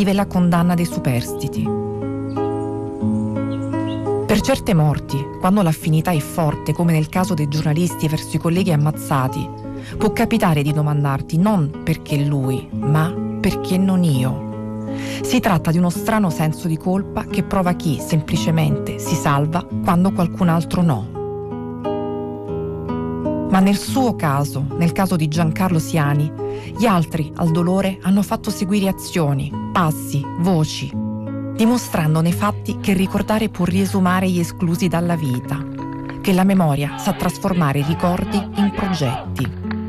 vive la condanna dei superstiti. Per certe morti, quando l'affinità è forte, come nel caso dei giornalisti verso i colleghi ammazzati, può capitare di domandarti non perché lui, ma perché non io. Si tratta di uno strano senso di colpa che prova chi semplicemente si salva quando qualcun altro no. Ma nel suo caso, nel caso di Giancarlo Siani, gli altri al dolore hanno fatto seguire azioni, passi, voci, dimostrando nei fatti che ricordare può riesumare gli esclusi dalla vita, che la memoria sa trasformare i ricordi in progetti.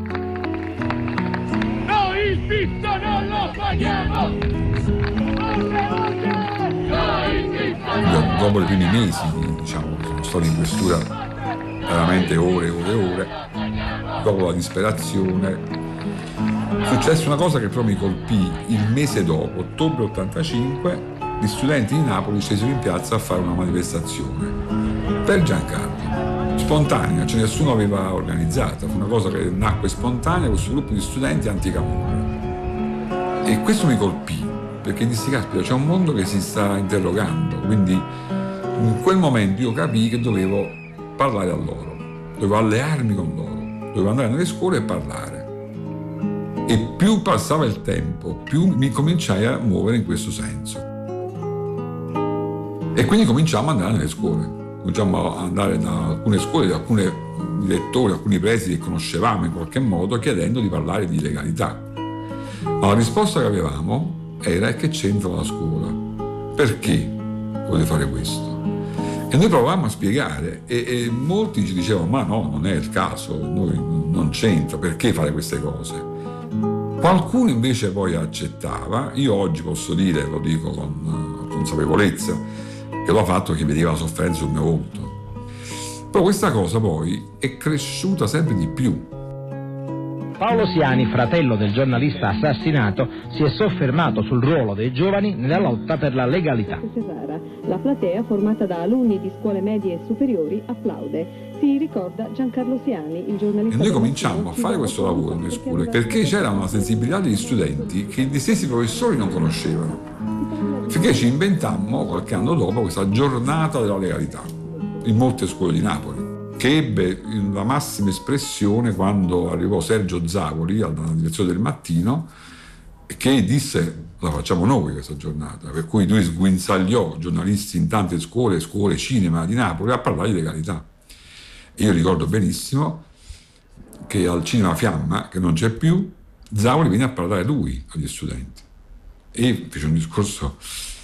Noi il pizzo non lo paghiamo! Dopo i primi mesi, diciamo, sono stato in questura veramente ore e ore e ore, dopo la disperazione, successe una cosa che però mi colpì il mese dopo, ottobre 85, gli studenti di Napoli scesero in piazza a fare una manifestazione per Giancarlo, spontanea, cioè nessuno aveva organizzata, fu una cosa che nacque spontanea, questo gruppo di studenti anticamorra. E questo mi colpì, perché dissi, caspita, c'è un mondo che si sta interrogando, quindi in quel momento io capii che dovevo parlare a loro, dovevo allearmi con loro, dovevo andare nelle scuole e parlare. E più passava il tempo, più mi cominciai a muovere in questo senso. E quindi cominciamo ad andare nelle scuole, cominciamo ad andare da alcune scuole, da alcuni direttori, alcuni presidi che conoscevamo in qualche modo, chiedendo di parlare di legalità. Ma la risposta che avevamo era: che c'entra la scuola? Perché volete fare questo? E noi provavamo a spiegare e molti ci dicevano: ma no, non è il caso, noi non c'entra, perché fare queste cose? Qualcuno invece poi accettava. Io oggi posso dire, lo dico con consapevolezza, che l'ho fatto perché vedeva la sofferenza sul mio volto. Però questa cosa poi è cresciuta sempre di più. Paolo Siani, fratello del giornalista assassinato, si è soffermato sul ruolo dei giovani nella lotta per la legalità. La platea, formata da alunni di scuole medie e superiori, applaude. Si ricorda Giancarlo Siani, il giornalista. E noi cominciamo a fare questo lavoro nelle scuole perché c'era una sensibilità degli studenti che gli stessi professori non conoscevano. Finché ci inventammo, qualche anno dopo, questa giornata della legalità in molte scuole di Napoli, che ebbe la massima espressione quando arrivò Sergio Zavoli alla direzione del Mattino, che disse: la facciamo noi questa giornata, per cui lui sguinzagliò giornalisti in tante scuole, cinema di Napoli, a parlare di legalità. E io ricordo benissimo che al Cinema Fiamma, che non c'è più, Zavoli venne a parlare lui agli studenti e fece un discorso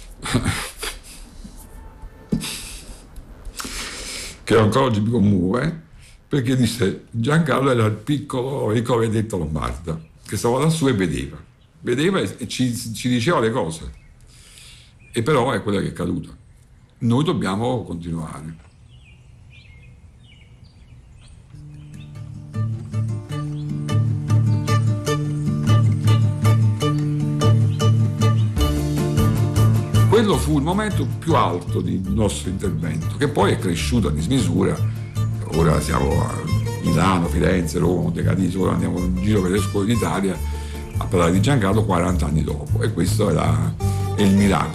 che ancora oggi mi commuove, perché disse: Giancarlo era il piccolo vedetto Lombarda che stava lassù e vedeva e ci diceva le cose, e però è quella che è caduta. Noi dobbiamo continuare. Quello fu il momento più alto del nostro intervento, che poi è cresciuto a dismisura. Ora siamo a Milano, Firenze, Roma, Montecatini, ora andiamo in giro per le scuole d'Italia a parlare di Giancarlo 40 anni dopo, e questo è il miracolo.